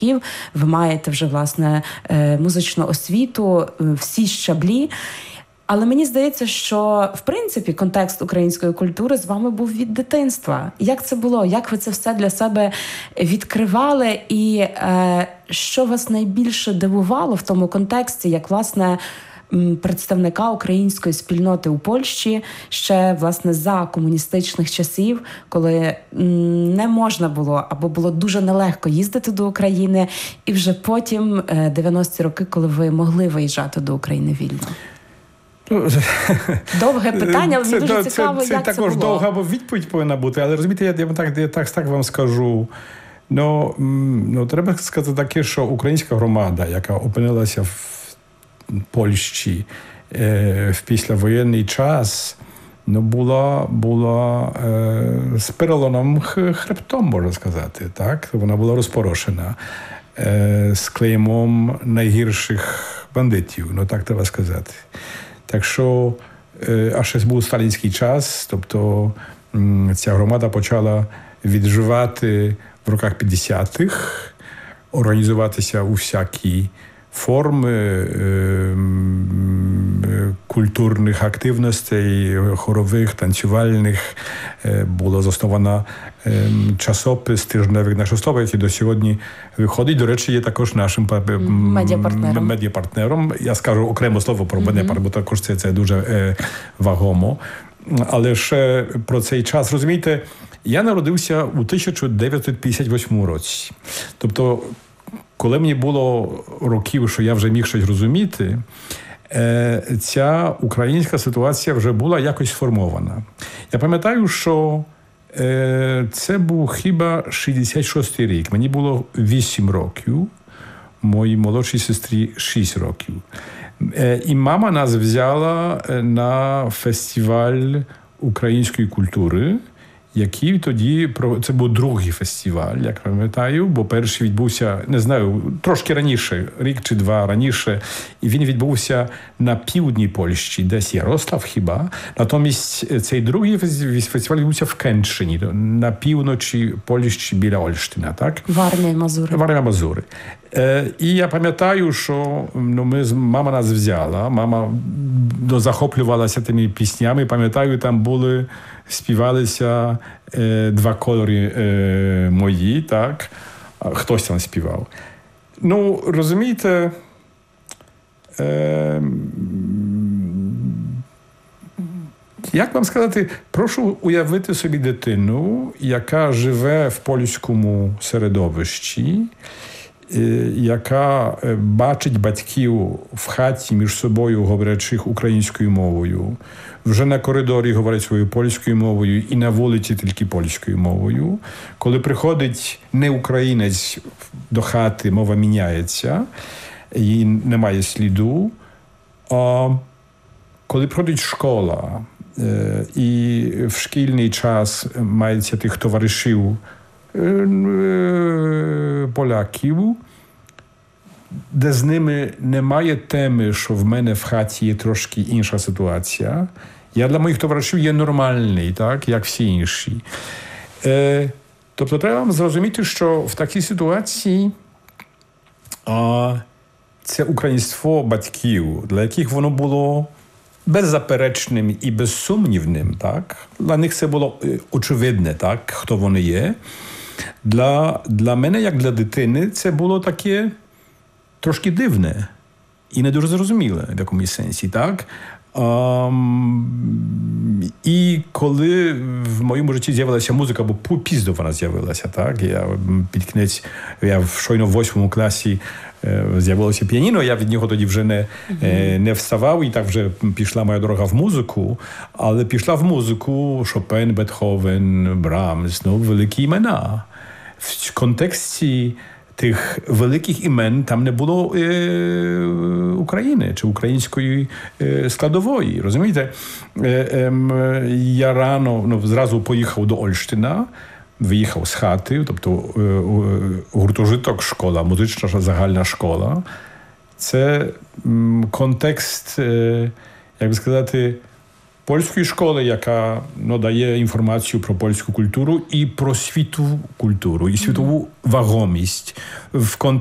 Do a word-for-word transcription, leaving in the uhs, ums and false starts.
ви маєте вже, власне, музичну освіту, всі щаблі. Але мені здається, що, в принципі, контекст української культури з вами був від дитинства. Як це було? Як ви це все для себе відкривали? І е, що вас найбільше дивувало в тому контексті, як, власне, представника української спільноти у Польщі ще, власне, за комуністичних часів, коли не можна було або було дуже нелегко їздити до України, і вже потім, дев'яності роки, коли ви могли виїжджати до України вільно? Довге питання, але мені дуже цікаво, це, це, як це це було. Це також довга відповідь повинна бути, але розумієте, я, я, так, я так, так вам скажу. Ну, ну, треба сказати таке, що українська громада, яка опинилася в Польщі е, в післявоєнний час, ну, була, була е, з переломним хребтом, можна сказати. Так? Вона була розпорошена е, з клеймом найгірших бандитів, ну так треба сказати. Так що, е, а ще був сталінський час, тобто м, ця громада почала відживати в роках п'ятдесятих, організуватися у всякі форми е, культурних активностей, хорових, танцювальних. Е, було засновано е, часопис «Тижневик на Шостова», який до сьогодні виходить. До речі, є також нашим медіапартнером. медіапартнером. Я скажу окремо слово про медіапартнер, бо також це, це дуже е, вагомо. Але ще про цей час, розумієте, я народився у тисяча дев'ятсот п'ятдесят восьмому році. Тобто, коли мені було років, що я вже міг щось розуміти, ця українська ситуація вже була якось сформована. Я пам'ятаю, що це був хіба шістдесят шостий рік. Мені було вісім років, моїй молодшій сестрі шість років. І мама нас взяла на фестиваль української культури, який тоді, це був другий фестиваль, як пам'ятаю, бо перший відбувся, не знаю, трошки раніше, рік чи два раніше, і він відбувся на півдні Польщі, десь Ярослав хіба. Натомість цей другий фестиваль відбувся в Кенчині, на півночі Польщі біля Ольштина, так? Вармія-Мазури. Вармія-Мазури. Е, і я пам'ятаю, що ну, ми, мама нас взяла, мама захоплювалася тими піснями, пам'ятаю, там були співалися е, два кольори е, мої, так? Хтось там співав. Ну, розумієте, е, як вам сказати, прошу уявити собі дитину, яка живе в польському середовищі, яка бачить батьків в хаті між собою говорячих українською мовою, вже на коридорі говорять своєю польською мовою і на вулиці тільки польською мовою. Коли приходить не українець до хати, мова міняється, і немає сліду. А коли приходить школа, і в шкільний час мається тих товаришів поляків, де з ними немає теми, що в мене в хаті є трошки інша ситуація. Я для моїх товаришів є нормальний, так, як всі інші. Е, тобто треба вам зрозуміти, що в такій ситуації а, це українство батьків, для яких воно було беззаперечним і безсумнівним, так? Для них це було очевидне, так, хто вони є. Для, для мене, як для дитини, це було таке трошки дивне і не дуже зрозуміле в якомусь сенсі, так? Um, і коли в моєму житті з'явилася музика, бо пізно вона з'явилася, так? Я під кінець, я в щойно в восьмому класі е, з'явилося піаніно, я від нього тоді вже не, е, не вставав, і так вже пішла моя дорога в музику, але пішла в музику Шопен, Бетховен, Брамс, ну, великі імена. В контексті тих великих імен там не було е, України чи української е, складової. Розумієте? Е, е, я рано ну, зразу поїхав до Ольштина, виїхав з хати, тобто е, гуртожиток школа, музична загальна школа. Це м, контекст, е, як би сказати, польської школи, яка ну, дає інформацію про польську культуру і про світову культуру, і світову вагомість в контексті